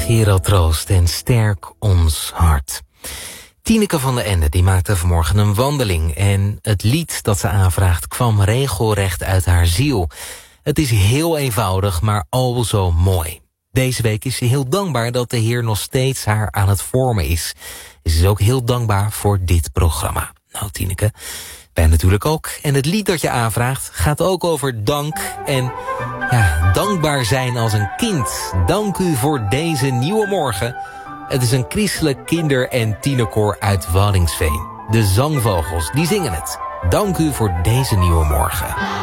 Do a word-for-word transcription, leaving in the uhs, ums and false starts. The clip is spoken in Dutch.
Gerald Troost en Sterk ons hart. Tineke van den Ende die maakte vanmorgen een wandeling en het lied dat ze aanvraagt kwam regelrecht uit haar ziel. Het is heel eenvoudig, maar al zo mooi. Deze week is ze heel dankbaar dat de Heer nog steeds haar aan het vormen is. Ze is ook heel dankbaar voor dit programma. Nou, Tineke, wij natuurlijk ook. En het lied dat je aanvraagt gaat ook over dank en ja, dankbaar zijn als een kind. Dank u voor deze nieuwe morgen. Het is een christelijk kinder- en tienerkoor uit Waddinxveen. De Zangvogels, die zingen het. Dank u voor deze nieuwe morgen.